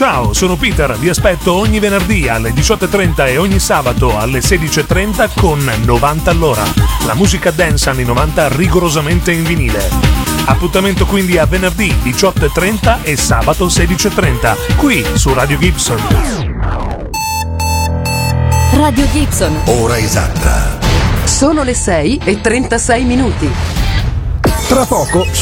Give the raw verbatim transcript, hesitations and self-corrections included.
ciao, sono Peter, vi aspetto ogni venerdì alle diciotto e trenta e ogni sabato alle sedici e trenta con novanta all'ora. La musica dance anni novanta rigorosamente in vinile. Appuntamento quindi a venerdì diciotto e trenta e sabato sedici e trenta, qui su Radio Gibson. Radio Gibson. Ora esatta. Sono le sei e trentasei minuti. Tra poco